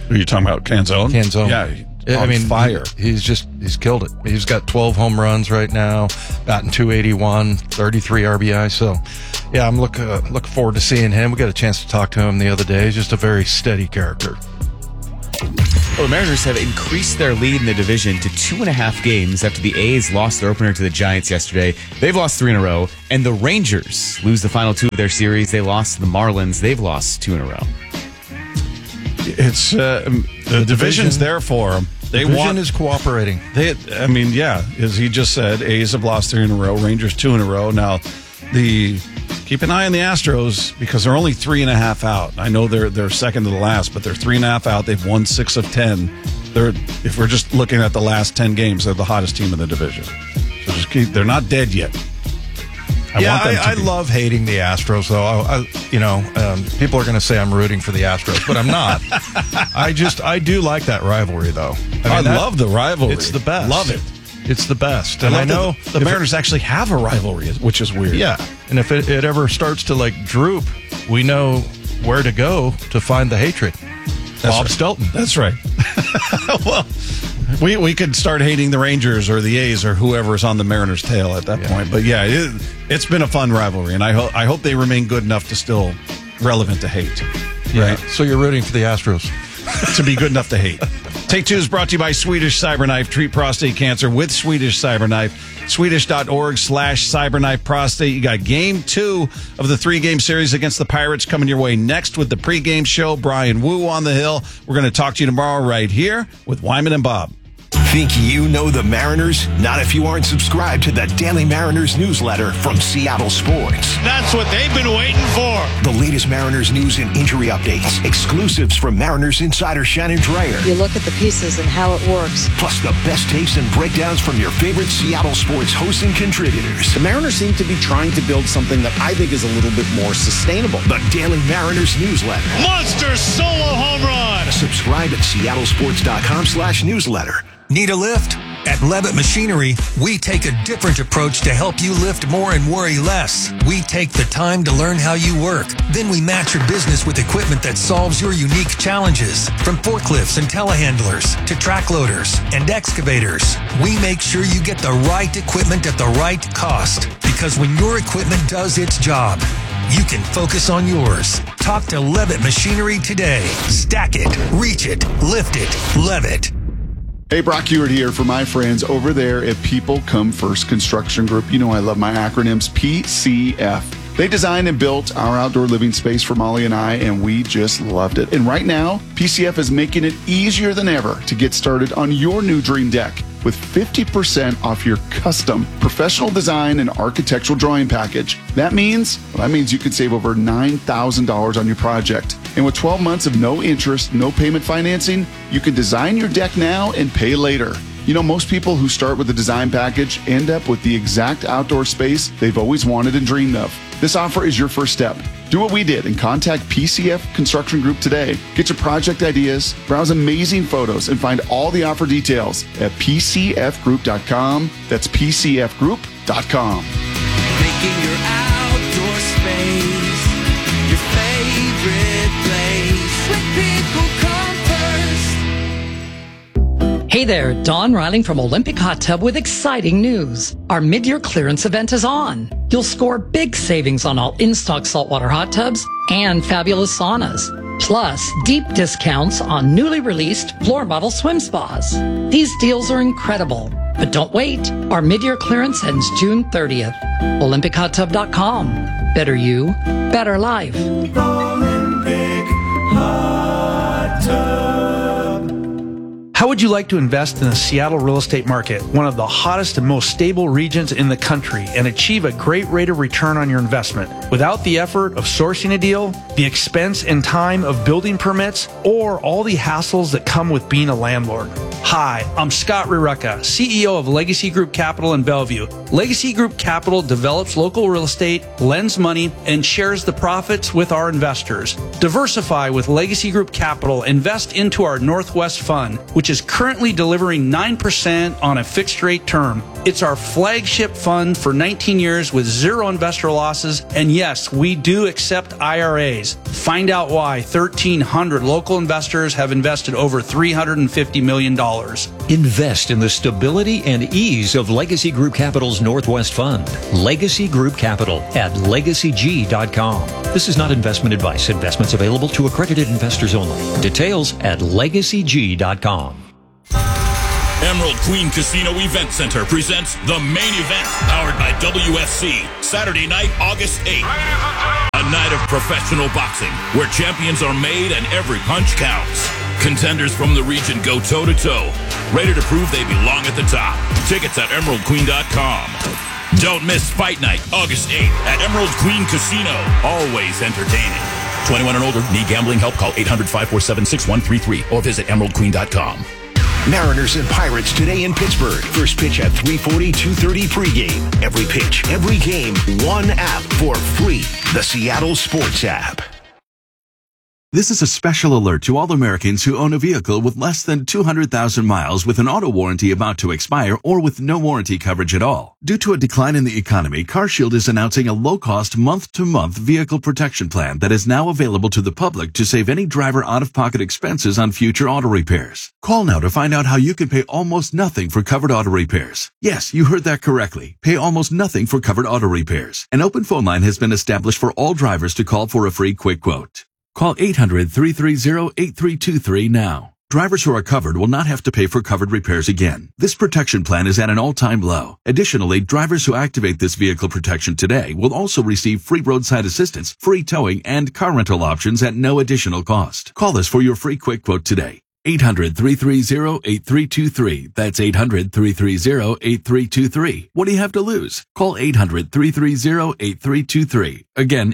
S17: Are you talking about Canzone?
S18: Canzone.
S17: Yeah.
S18: I mean,
S17: fire.
S18: He's killed it. He's got 12 home runs right now, batting 281, 33 RBI. So, yeah, I'm looking forward to seeing him. We got a chance to talk to him the other day. He's just a very steady character.
S3: Well, the Mariners have increased their lead in the division to 2.5 games after the A's lost their opener to the Giants yesterday. They've lost 3 in a row, and the Rangers lose the final 2 of their series. They lost to the Marlins. They've lost 2 in a row.
S17: It's the division's there for them.
S18: Division is cooperating.
S17: As he just said, A's have lost 3 in a row, Rangers 2 in a row. Now, keep an eye on the Astros because they're only 3.5 out. I know they're second to the last, but they're 3.5 out. They've won 6 of 10. If we're just looking at the last 10 games, they're the hottest team in the division. So they're not dead yet.
S18: I love hating the Astros, though. People are going to say I'm rooting for the Astros, but I'm not. I do like that rivalry, though.
S17: I love the rivalry.
S18: It's the best.
S17: Love it.
S18: It's the best. And I know
S17: the Mariners actually have a rivalry, which is weird.
S18: Yeah. And if it ever starts to droop, we know where to go to find the hatred. Bob Stelton.
S17: That's right. Well, we could start hating the Rangers or the A's or whoever's on the Mariners' tail at that point. But yeah, it's been a fun rivalry, and I hope they remain good enough to still relevant to hate.
S18: Yeah.
S17: Right?
S18: So you're rooting for the Astros
S17: to be good enough to hate. Take Two is brought to you by Swedish Cyberknife. Treat prostate cancer with Swedish Cyberknife. Swedish.org/Cyberknife Prostate. You got game 2 of the 3-game series against the Pirates coming your way next with the pregame show. Brian Wu on the hill. We're going to talk to you tomorrow right here with Wyman and Bob.
S4: Think you know the Mariners? Not if you aren't subscribed to the Daily Mariners newsletter from Seattle Sports.
S5: That's what they've been waiting for.
S4: The latest Mariners news and injury updates. Exclusives from Mariners insider Shannon Dreyer.
S20: You look at the pieces and how it works.
S4: Plus the best takes and breakdowns from your favorite Seattle Sports hosts and contributors.
S21: The Mariners seem to be trying to build something that I think is a little bit more sustainable.
S4: The Daily Mariners newsletter.
S5: Monster solo home run.
S4: Subscribe at seattlesports.com/newsletter.
S22: Need a lift? At Levitt Machinery, we take a different approach to help you lift more and worry less. We take the time to learn how you work. Then we match your business with equipment that solves your unique challenges. From forklifts and telehandlers to track loaders and excavators, we make sure you get the right equipment at the right cost. Because when your equipment does its job, you can focus on yours. Talk to Levitt Machinery today. Stack it, reach it, lift it, Levitt.
S14: Hey, Brock Ewart here for my friends over there at People Come First Construction Group. You know I love my acronyms, PCF. They designed and built our outdoor living space for Molly and I, and we just loved it. And right now, PCF is making it easier than ever to get started on your new dream deck with 50% off your custom professional design and architectural drawing package. That means you can save over $9,000 on your project. And with 12 months of no interest, no payment financing, you can design your deck now and pay later. You know, most people who start with a design package end up with the exact outdoor space they've always wanted and dreamed of. This offer is your first step. Do what we did and contact PCF Construction Group today. Get your project ideas, browse amazing photos, and find all the offer details at PCFgroup.com. That's PCFgroup.com.
S23: Making your outdoor space your favorite place. With People Come First.
S24: Hey there, Dawn Riling from Olympic Hot Tub with exciting news. Our mid-year clearance event is on. You'll score big savings on all in-stock saltwater hot tubs and fabulous saunas. Plus, deep discounts on newly released floor model swim spas. These deals are incredible. But don't wait. Our mid-year clearance ends June 30th. OlympicHotTub.com. Better you, better life.
S23: Olympic Hot Tub.
S25: How would you like to invest in the Seattle real estate market, one of the hottest and most stable regions in the country, and achieve a great rate of return on your investment without the effort of sourcing a deal, the expense and time of building permits, or all the hassles that come with being a landlord? Hi, I'm Scott Rireka, CEO of Legacy Group Capital in Bellevue. Legacy Group Capital develops local real estate, lends money, and shares the profits with our investors. Diversify with Legacy Group Capital. Invest into our Northwest Fund, which is currently delivering 9% on a fixed rate term. It's our flagship fund for 19 years with zero investor losses. And yes, we do accept IRAs. Find out why 1,300 local investors have invested over $350 million.
S1: Invest in the stability and ease of Legacy Group Capital's Northwest Fund. Legacy Group Capital at legacyg.com. This is not investment advice. Investments available to accredited investors only. Details at legacyg.com.
S2: Emerald Queen Casino Event Center presents the main event, powered by WFC, Saturday night, August 8th. A night of professional boxing, where champions are made and every punch counts. Contenders from the region go toe-to-toe, ready to prove they belong at the top. Tickets at emeraldqueen.com. Don't miss Fight Night, August 8th at Emerald Queen Casino. Always entertaining. 21 and older, need gambling help? Call 800-547-6133 or visit emeraldqueen.com.
S4: Mariners and Pirates today in Pittsburgh. First pitch at 3:40, 2:30 pregame. Every pitch, every game, one app for free. The Seattle Sports app.
S6: This is a special alert to all Americans who own a vehicle with less than 200,000 miles with an auto warranty about to expire or with no warranty coverage at all. Due to a decline in the economy, CarShield is announcing a low-cost month-to-month vehicle protection plan that is now available to the public to save any driver out-of-pocket expenses on future auto repairs. Call now to find out how you can pay almost nothing for covered auto repairs. Yes, you heard that correctly. Pay almost nothing for covered auto repairs. An open phone line has been established for all drivers to call for a free quick quote. Call 800-330-8323 now. Drivers who are covered will not have to pay for covered repairs again. This protection plan is at an all-time low. Additionally, drivers who activate this vehicle protection today will also receive free roadside assistance, free towing, and car rental options at no additional cost. Call us for your free quick quote today. 800-330-8323. That's 800-330-8323. What do you have to lose? Call 800-330-8323. Again,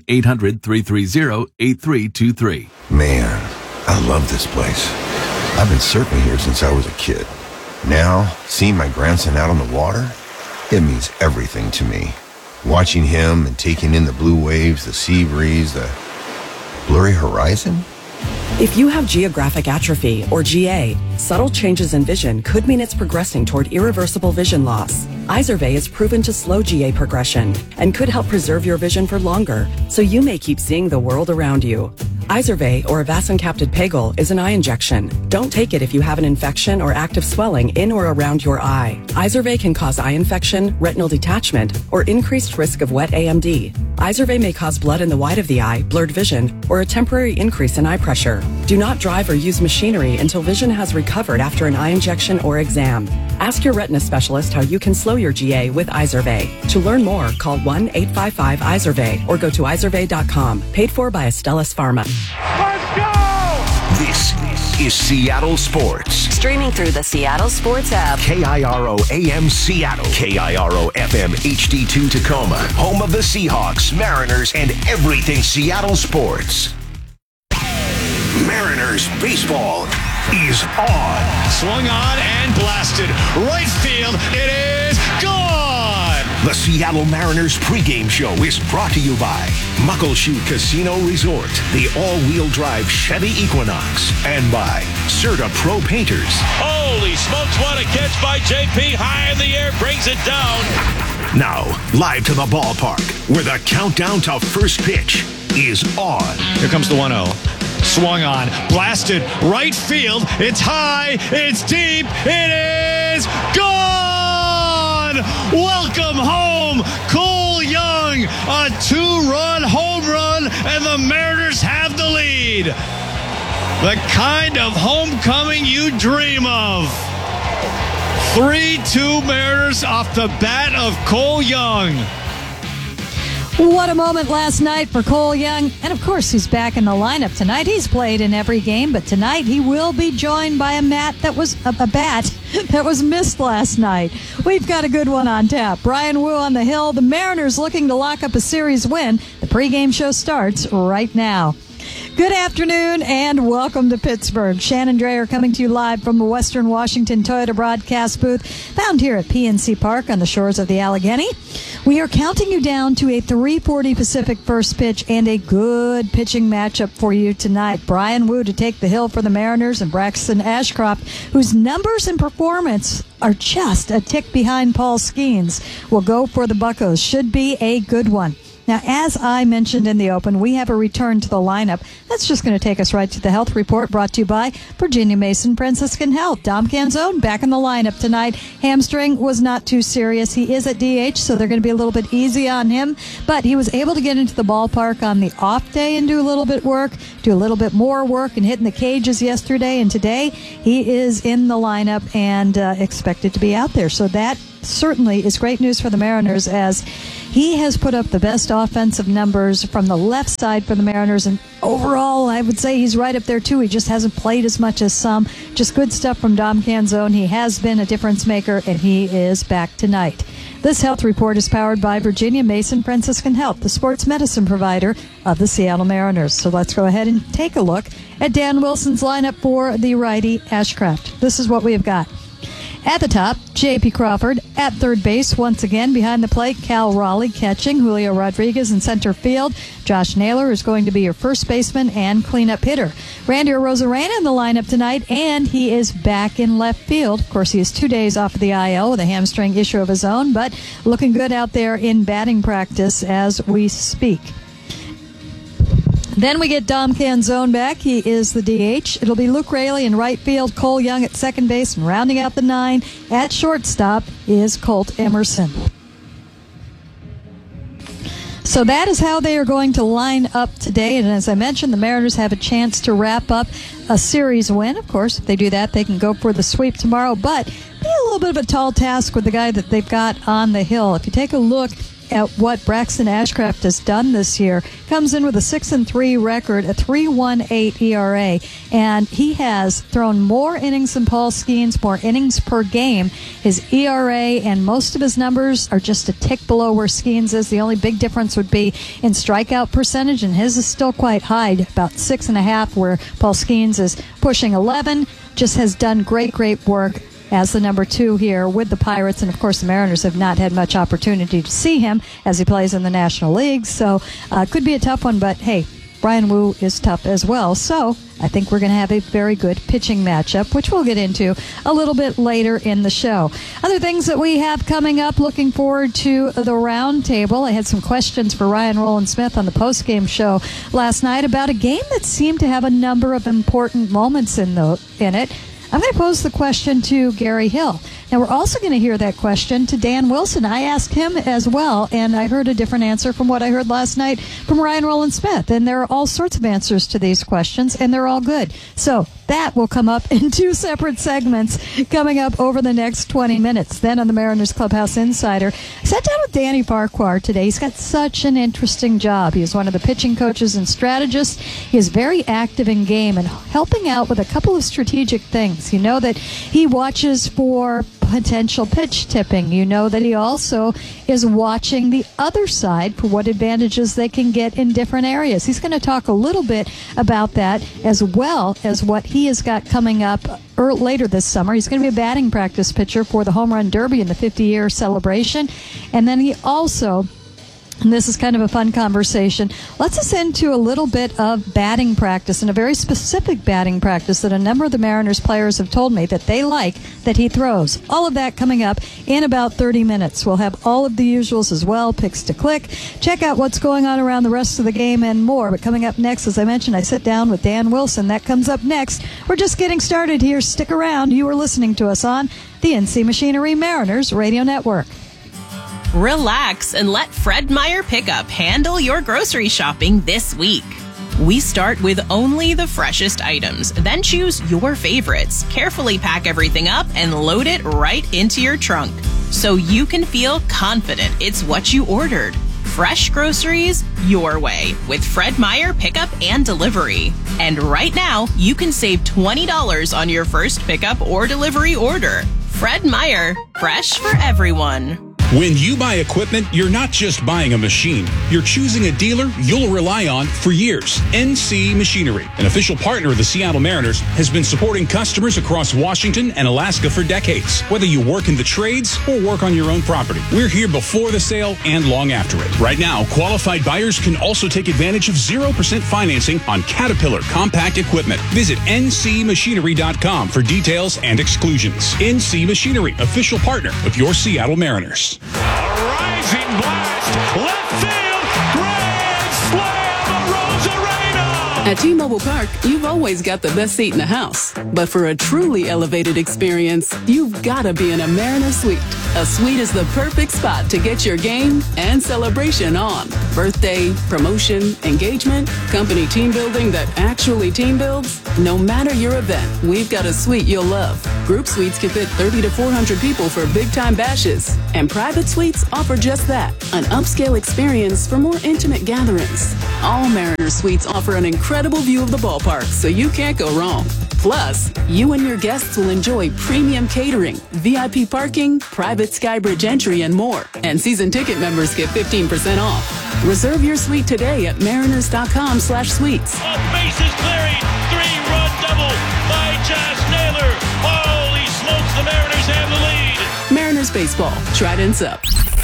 S6: 800-330-8323.
S7: Man, I love this place. I've been surfing here since I was a kid. Now, seeing my grandson out on the water, it means everything to me. Watching him and taking in the blue waves, the sea breeze, the blurry horizon.
S8: If you have geographic atrophy, or GA, subtle changes in vision could mean it's progressing toward irreversible vision loss. Izervay is proven to slow GA progression and could help preserve your vision for longer, so you may keep seeing the world around you. Izervay, or avacincaptad pegol, is an eye injection. Don't take it if you have an infection or active swelling in or around your eye. Izervay can cause eye infection, retinal detachment, or increased risk of wet AMD. Izervay may cause blood in the white of the eye, blurred vision, or a temporary increase in eye pressure. Do not drive or use machinery until vision has recovered after an eye injection or exam. Ask your retina specialist how you can slow your GA with Izervay. To learn more, call 1-855-IZERVAY or go to izervay.com. Paid for by Astellas Pharma.
S4: Let's go! This is Seattle Sports.
S16: Streaming through the Seattle Sports app.
S4: KIRO AM Seattle. KIRO FM HD2 Tacoma. Home of the Seahawks, Mariners, and everything Seattle sports. Mariners baseball is on.
S5: Swung on and blasted. Right field. It is gone.
S4: The Seattle Mariners pregame show is brought to you by Muckleshoot Casino Resort, the all-wheel drive Chevy Equinox, and by Serta Pro Painters.
S26: Holy smokes, what a catch by JP. High in the air, brings it down.
S4: Now, live to the ballpark, where the countdown to first pitch is on.
S5: Here comes the 1-0. Swung on, blasted, right field. It's high, it's deep, it is gone! Welcome home, Cole Young. A 2-run home run, and the Mariners have the lead. The kind of homecoming you dream of. 3-2 Mariners off the bat of Cole Young.
S27: What a moment last night for Cole Young. And, of course, he's back in the lineup tonight. He's played in every game, but tonight he will be joined by a bat that was missed last night. We've got a good one on tap. Brian Wu on the hill. The Mariners looking to lock up a series win. The pregame show starts right now. Good afternoon and welcome to Pittsburgh. Shannon Dreyer coming to you live from the Western Washington Toyota broadcast booth found here at PNC Park on the shores of the Allegheny. We are counting you down to a 3:40 Pacific first pitch and a good pitching matchup for you tonight. Brian Wu to take the hill for the Mariners and Braxton Ashcroft, whose numbers and performance are just a tick behind Paul Skeens, will go for the Buccos. Should be a good one. Now, as I mentioned in the open, we have a return to the lineup. That's just going to take us right to the health report brought to you by Virginia Mason Franciscan Health. Dom Canzone back in the lineup tonight. Hamstring was not too serious. He is at DH, so they're going to be a little bit easy on him. But he was able to get into the ballpark on the off day and do a little bit more work and hit in the cages yesterday. And today he is in the lineup and expected to be out there. So that certainly is great news for the Mariners, as he has put up the best offensive numbers from the left side for the Mariners, and overall I would say he's right up there too. He just hasn't played as much as some. Just good stuff from Dom Canzone. He has been a difference maker, and he is back tonight. This health report is powered by Virginia Mason Franciscan Health, the sports medicine provider of the Seattle Mariners. So let's go ahead and take a look at Dan Wilson's lineup for the righty Ashcraft. This is what we have got. At the top, J.P. Crawford. At third base, once again, behind the plate, Cal Raleigh catching, Julio Rodriguez in center field. Josh Naylor is going to be your first baseman and cleanup hitter. Randy Arozarena in the lineup tonight, and he is back in left field. Of course, he is 2 days off of the IL with a hamstring issue of his own, but looking good out there in batting practice as we speak. Then we get Dom Canzone back. He is the DH. It'll be Luke Raley in right field, Cole Young at second base, and rounding out the 9 at shortstop is Colt Emerson. So that is how they are going to line up today. And as I mentioned, the Mariners have a chance to wrap up a series win. Of course, if they do that, they can go for the sweep tomorrow. But be a little bit of a tall task with the guy that they've got on the hill. If you take a look at what Braxton Ashcraft has done this year, comes in with a 6-3 record, a 3.18 ERA, and he has thrown more innings than Paul Skeens, more innings per game. His ERA and most of his numbers are just a tick below where Skeens is. The only big difference would be in strikeout percentage, and his is still quite high, about 6.5, where Paul Skeens is pushing 11. Just has done great work as the number 2 here with the Pirates. And, of course, the Mariners have not had much opportunity to see him as he plays in the National League. So could be a tough one, but, hey, Brian Wu is tough as well. So I think we're going to have a very good pitching matchup, which we'll get into a little bit later in the show. Other things that we have coming up, looking forward to the roundtable. I had some questions for Ryan Rowland-Smith on the postgame show last night about a game that seemed to have a number of important moments in it. I'm going to pose the question to Gary Hill. Now, we're also going to hear that question to Dan Wilson. I asked him as well, and I heard a different answer from what I heard last night from Ryan Rowland-Smith. And there are all sorts of answers to these questions, and they're all good. So that will come up in 2 separate segments coming up over the next 20 minutes. Then on the Mariners Clubhouse Insider, I sat down with Danny Farquhar today. He's got such an interesting job. He is one of the pitching coaches and strategists. He is very active in game and helping out with a couple of strategic things. You know that he watches for potential pitch tipping. You know that he also is watching the other side for what advantages they can get in different areas. He's going to talk a little bit about that, as well as what he has got coming up later this summer. He's going to be a batting practice pitcher for the Home Run Derby in the 50-year celebration. And then he also, and this is kind of a fun conversation, lets us into a little bit of batting practice, and a very specific batting practice that a number of the Mariners players have told me that they like that he throws. All of that coming up in about 30 minutes. We'll have all of the usuals as well, picks to click, check out what's going on around the rest of the game and more. But coming up next, as I mentioned, I sit down with Dan Wilson. That comes up next. We're just getting started here. Stick around. You are listening to us on the NC Machinery Mariners Radio Network.
S9: Relax and let Fred Meyer Pickup handle your grocery shopping this week. We start with only the freshest items, then choose your favorites, carefully pack everything up, and load it right into your trunk so you can feel confident it's what you ordered. Fresh groceries your way with Fred Meyer Pickup and Delivery. And right now, you can save $20 on your first pickup or delivery order. Fred Meyer, fresh for everyone.
S3: When you buy equipment, you're not just buying a machine. You're choosing a dealer you'll rely on for years. NC Machinery, an official partner of the Seattle Mariners, has been supporting customers across Washington and Alaska for decades. Whether you work in the trades or work on your own property, we're here before the sale and long after it. Right now, qualified buyers can also take advantage of 0% financing on Caterpillar compact equipment. Visit ncmachinery.com for details and exclusions. NC Machinery, official partner of your Seattle Mariners.
S23: A rising blast, left field, grand slam, Rosarena!
S10: At T-Mobile Park, you've always got the best seat in the house. But for a truly elevated experience, you've got to be in a Mariner Suite. A suite is the perfect spot to get your game and celebration on. Birthday, promotion, engagement, company team building that actually team builds. No matter your event, we've got a suite you'll love. Group suites can fit 30 to 400 people for big-time bashes. And private suites offer just that, an upscale experience for more intimate gatherings. All Mariner Suites offer an incredible view of the ballpark, so you can't go wrong. Plus, you and your guests will enjoy premium catering, VIP parking, private Skybridge entry, and more. And season ticket members get 15% off. Reserve your suite today at mariners.com/suites.
S26: Bases clearing, 3-run double by Josh Naylor. Holy smokes, the Mariners have the lead.
S10: Mariners Baseball, Trident's up.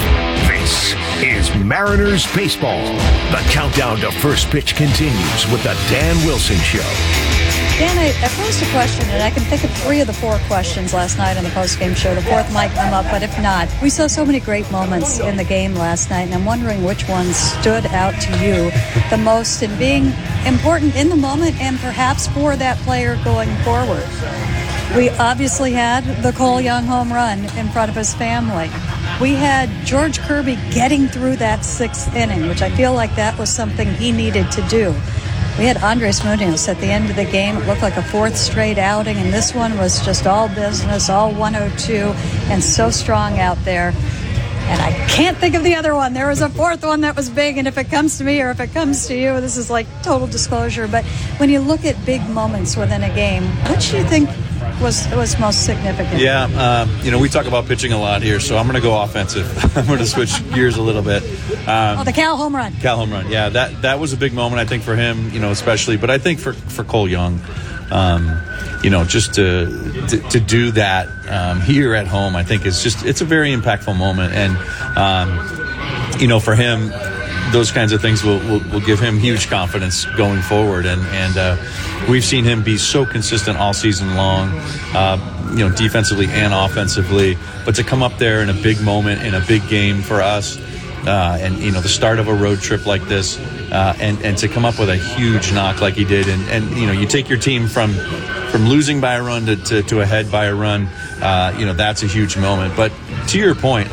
S4: This is Mariners Baseball. The countdown to first pitch continues with the Dan Wilson Show.
S27: Dan, I posed a question, and I can think of 3 of the 4 questions last night on the postgame show. The 4th might come up, but if not, we saw so many great moments in the game last night, and I'm wondering which ones stood out to you the most in being important in the moment and perhaps for that player going forward. We obviously had the Cole Young home run in front of his family. We had George Kirby getting through that 6th inning, which I feel like that was something he needed to do. We had Andres Munoz at the end of the game. It looked like a 4th straight outing, and this one was just all business, all 102, and so strong out there. And I can't think of the other one. There was a 4th one that was big, and if it comes to me or if it comes to you, this is like total disclosure. But when you look at big moments within a game, what do you think was most significant?
S11: Yeah, we talk about pitching a lot here, so I'm going to go offensive. I'm going to switch gears a little bit.
S27: The Cal home run.
S11: Cal home run, yeah. That was a big moment, I think, for him, especially. But I think for Cole Young, just to do that here at home, I think it's a very impactful moment. And, for him, those kinds of things will give him huge confidence going forward. And we've seen him be so consistent all season long, defensively and offensively. But to come up there in a big moment, in a big game for us, and the start of a road trip like this, and to come up with a huge knock like he did, and you take your team from losing by a run to ahead by a run, that's a huge moment. But to your point,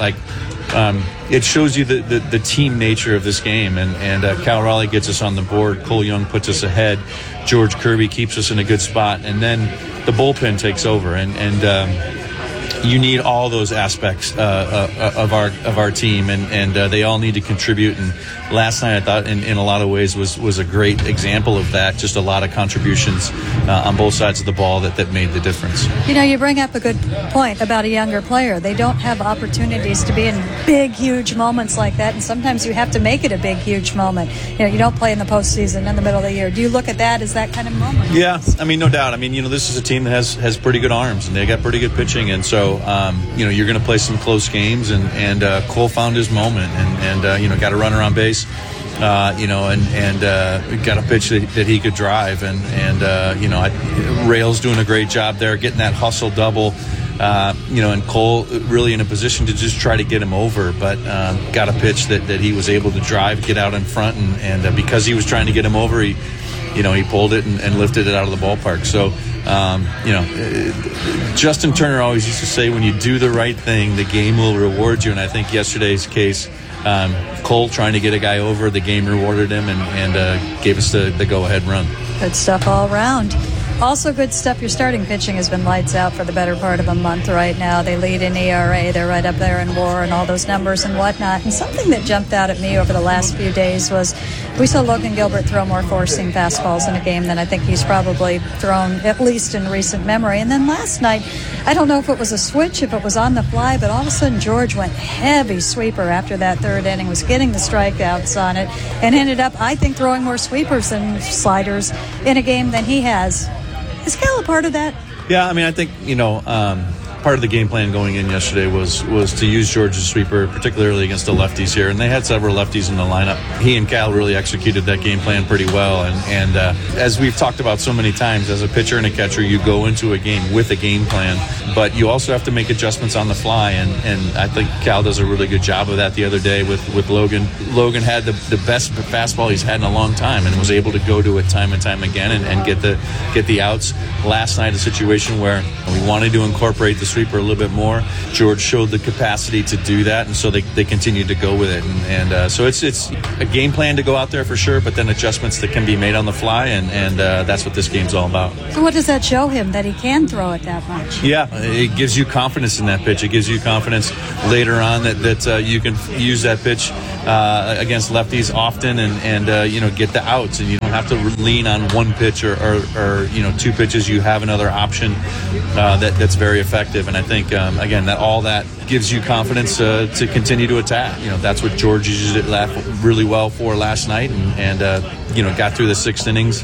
S11: it shows you the team nature of this game, and Cal Raleigh gets us on the board. Cole Young puts us ahead. George Kirby keeps us in a good spot, and then the bullpen takes over, and you need all those aspects of our team, and they all need to contribute. And last night, I thought, in a lot of ways, was a great example of that. Just a lot of contributions on both sides of the ball that made the difference.
S27: You bring up a good point about a younger player. They don't have opportunities to be in big, huge moments like that, and sometimes you have to make it a big, huge moment. You don't play in the postseason in the middle of the year. Do you look at that as that kind of moment?
S11: Yeah, no doubt. This is a team that has pretty good arms, and they got pretty good pitching, and so you're going to play some close games, and Cole found his moment, and got a runner on base, and got a pitch that he could drive, and Rail's doing a great job there, getting that hustle double, and Cole really in a position to just try to get him over, but got a pitch that he was able to drive, get out in front, and because he was trying to get him over, he pulled it and lifted it out of the ballpark. So, Justin Turner always used to say, when you do the right thing, the game will reward you. And I think yesterday's case, Cole trying to get a guy over, the game rewarded him and gave us the go-ahead run.
S27: Good stuff all around. Also good stuff. Your starting pitching has been lights out for the better part of a month right now. They lead in ERA. They're right up there in WAR and all those numbers and whatnot. And something that jumped out at me over the last few days was we saw Logan Gilbert throw more four-seam fastballs in a game than I think he's probably thrown, at least in recent memory. And then last night, I don't know if it was a switch, if it was on the fly, but all of a sudden George went heavy sweeper after that third inning, was getting the strikeouts on it, and ended up, I think, throwing more sweepers than sliders in a game than he has. Is Cal a part of that?
S11: Yeah, I mean, I think, part of the game plan going in yesterday was to use George's sweeper, particularly against the lefties here. And they had several lefties in the lineup. He and Cal really executed that game plan pretty well. And as we've talked about so many times, as a pitcher and a catcher, you go into a game with a game plan, but you also have to make adjustments on the fly. And I think Cal does a really good job of that the other day with Logan. Logan had the best fastball he's had in a long time and was able to go to it time and time again and get the outs. Last night, a situation where we wanted to incorporate the sweeper a little bit more. George showed the capacity to do that, and so they continued to go with it. And so it's a game plan to go out there for sure, but then adjustments that can be made on the fly, and that's what this game's all about.
S27: So what does that show him, that he can throw it that much?
S11: Yeah, it gives you confidence in that pitch. It gives you confidence later on that you can use that pitch against lefties often and get the outs, and you don't have to lean on one pitch or two pitches. You have another option that's very effective, and I think again that gives you confidence to continue to attack. That's what George used it really well for last night, and got through the 6 innings,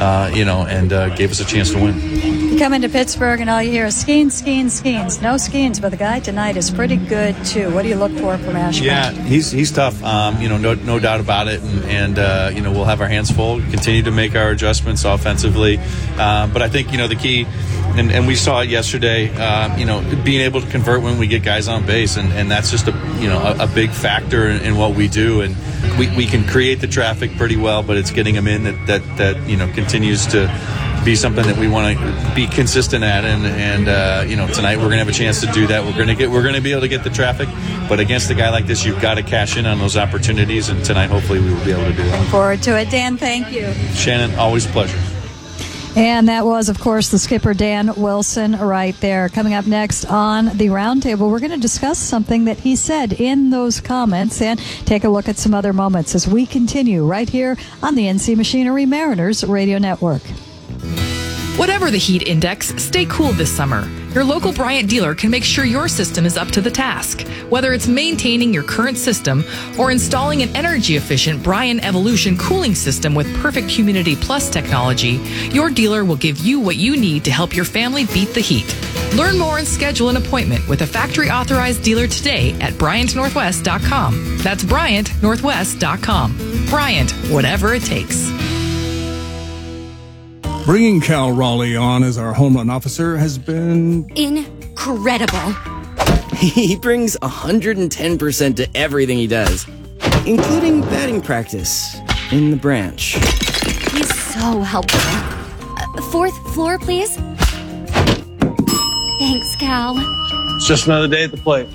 S11: and gave us a chance to win.
S27: You come into Pittsburgh and all you hear is Skeens, Skeens, Skeens. No Skeens, but the guy tonight is pretty good too. What do you look for from Ashburn?
S11: Yeah, he's tough. No doubt about it, and we'll have our hands full. Continue to make our adjustments offensively, but I think the key. And we saw it yesterday, being able to convert when we get guys on base, and that's just a big factor in what we do. And we can create the traffic pretty well, but it's getting them in that continues to be something that we want to be consistent at. And tonight we're going to have a chance to do that. We're going to be able to get the traffic, but against a guy like this, you've got to cash in on those opportunities. And tonight, hopefully, we will be able to do that.
S27: Looking forward to it, Dan. Thank you,
S11: Shannon. Always a pleasure.
S27: And that was, of course, the skipper, Dan Wilson, right there. Coming up next on the roundtable, we're going to discuss something that he said in those comments and take a look at some other moments as we continue right here on the NC Machinery Mariners Radio Network.
S12: Whatever the heat index, stay cool this summer. Your local Bryant dealer can make sure your system is up to the task. Whether it's maintaining your current system or installing an energy-efficient Bryant Evolution cooling system with perfect Humidity Plus technology, your dealer will give you what you need to help your family beat the heat. Learn more and schedule an appointment with a factory-authorized dealer today at BryantNorthwest.com. That's BryantNorthwest.com. Bryant, whatever it takes.
S13: Bringing Cal Raleigh on as our home run officer has been
S15: incredible. He brings 110% to everything he does, including batting practice in the branch.
S17: He's so helpful. 4th floor, please. Thanks, Cal.
S18: It's just another day at the plate.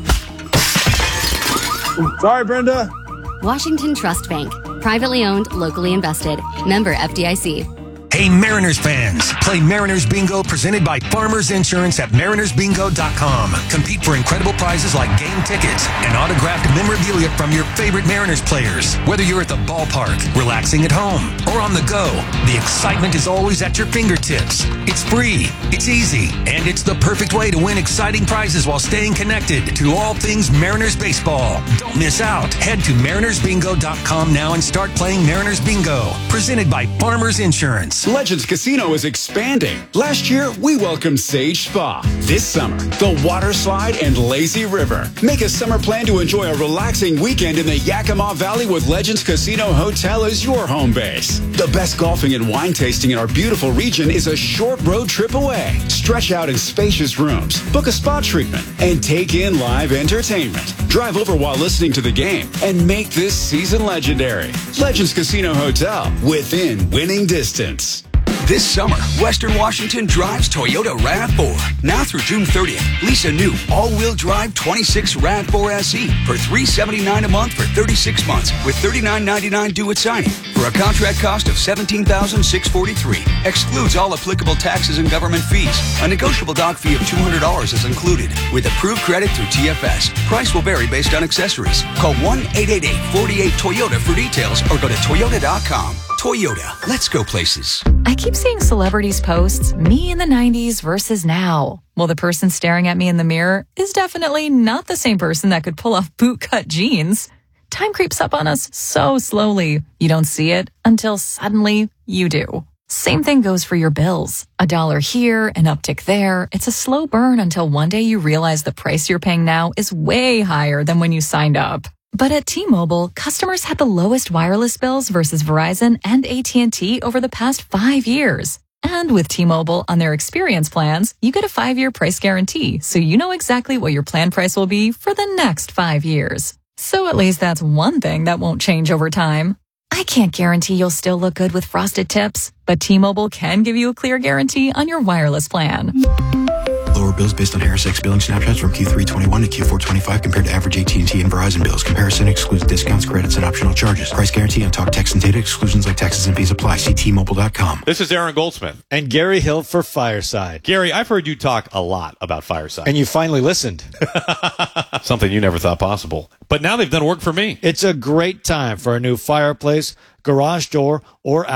S18: Sorry, Brenda.
S17: Washington Trust Bank. Privately owned, locally invested. Member FDIC.
S22: Hey, Mariners fans, play Mariners Bingo presented by Farmers Insurance at MarinersBingo.com. Compete for incredible prizes like game tickets and autographed memorabilia from your favorite Mariners players. Whether you're at the ballpark, relaxing at home, or on the go, the excitement is always at your fingertips. It's free, it's easy, and it's the perfect way to win exciting prizes while staying connected to all things Mariners baseball. Don't miss out. Head to MarinersBingo.com now and start playing Mariners Bingo, presented by Farmers Insurance.
S19: Legends Casino is expanding. Last year, we welcomed Sage Spa. This summer, the Water Slide and Lazy River. Make a summer plan to enjoy a relaxing weekend in the Yakima Valley with Legends Casino Hotel as your home base. The best golfing and wine tasting in our beautiful region is a short road trip away. Stretch out in spacious rooms, book a spa treatment, and take in live entertainment. Drive over while listening to the game and make this season legendary. Legends Casino Hotel, within winning distance.
S1: This summer, Western Washington drives Toyota RAV4. Now through June 30th, lease a new all-wheel drive 26 RAV4 SE for $379 a month for 36 months with $39.99 due at signing for a contract cost of $17,643. Excludes all applicable taxes and government fees. A negotiable doc fee of $200 is included with approved credit through TFS. Price will vary based on accessories. Call 1-888-48-TOYOTA for details or go to Toyota.com. Toyota, let's go places.
S2: I keep seeing celebrities posts, me in the 90s versus now. Well, the person staring at me in the mirror is definitely not the same person that could pull off bootcut jeans. Time creeps up on us so slowly. You don't see it until suddenly you do. Same thing goes for your bills. $1 here, an uptick there. It's a slow burn until one day you realize the price you're paying now is way higher than when you signed up. But at T-Mobile, customers had the lowest wireless bills versus Verizon and AT&T over the past 5 years. And with T-Mobile on their experience plans, you get a 5-year price guarantee, so you know exactly what your plan price will be for the next 5 years. So at least that's one thing that won't change over time. I can't guarantee you'll still look good with frosted tips, but T-Mobile can give you a clear guarantee on your wireless plan.
S14: Lower bills based on HarrisX billing snapshots from Q3 21 to Q4 25 compared to average AT&T and Verizon bills. Comparison excludes discounts, credits, and optional charges. Price guarantee on talk, text, and data. Exclusions like taxes and fees apply. See T-Mobile.com.
S20: This is Aaron Goldsmith.
S5: And Gary Hill for Fireside.
S20: Gary, I've heard you talk a lot about Fireside.
S5: And you finally listened.
S20: Something you never thought possible. But now they've done work for me.
S5: It's a great time for a new fireplace, garage door, or